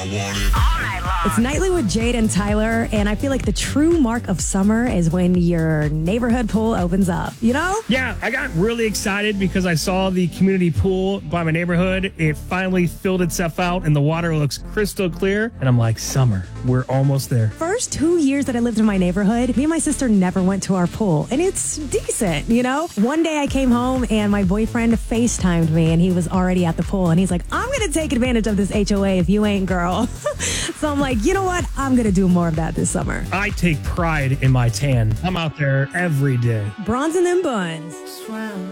It's Nightly with Jade and Tyler, and I feel like the true mark of summer is when your neighborhood pool opens up, you know? Yeah, I got really excited because I saw the community pool by my neighborhood. It finally filled itself out and the water looks crystal clear. And I'm like, summer, we're almost there. First 2 years that I lived in my neighborhood, me and my sister never went to our pool, and it's decent, you know? One day I came home and my boyfriend FaceTimed me, and he was already at the pool, and he's like, I'm going to take advantage of this HOA if you ain't, girl. So I'm like, you know what? I'm going to do more of that this summer. I take pride in my tan. I'm out there every day. Bronzing them buns. Swim.